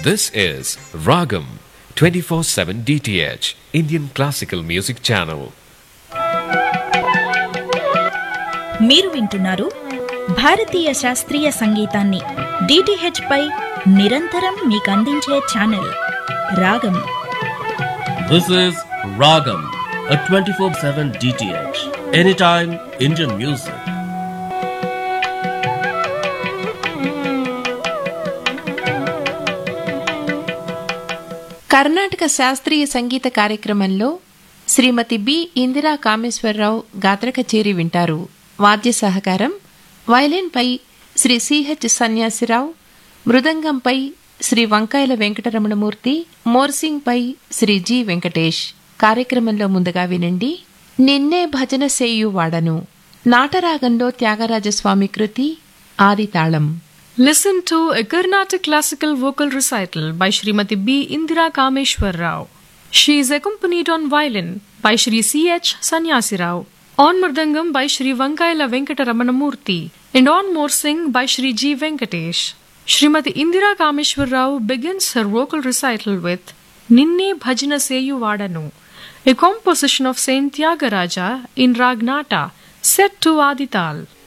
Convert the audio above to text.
This is Ragam 24/7 DTH Indian Classical Music Channel. మీరు వింటున్నారు భారతీయ శాస్త్రీయ సంగీతాన్ని DTH పై నిరంతరం మీకు అందించే ఛానల్ రాగం. This is Ragam, a 24/7 DTH, anytime Indian music. Karnataka శాస్త్రీయ సంగీత కార్యక్రమంలో శ్రీమతి బి ఇందిరా కామేశ్వరరావు గాత్ర కచేరీ వింటారు. వాద్య సహకారం వయలిన్పై శ్రీ సిహెచ్ సన్యాసిరావు, మృదంగంపై శ్రీ వంకాయల వెంకటరమణమూర్తి, మోర్సింగ్పై శ్రీ జి వెంకటేష్. కార్యక్రమంలో ముందుగా వినండి నిన్నే భజన సేయువాడను, నాటరాగంలో త్యాగరాజస్వామి కృతి, ఆదితాళం. Listen to a Carnatic classical vocal recital by Srimati B. Indira Kameshwar Rao. She is accompanied on violin by Shri C.H. Sanyasi Rao, on mridangam by Shri Vankaila Venkataramanamurthy, and on morsing by Shri G. Venkatesh. Srimati Indira Kameshwar Rao begins her vocal recital with Ninne Bhajana Seyu Vadanu, a composition of Saint Tyagaraja in Ragnata, set to Adital.